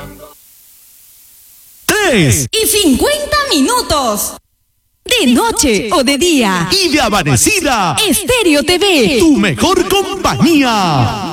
3:50. De noche o de día. Y de amanecida. Estéreo TV. Tu mejor compañía.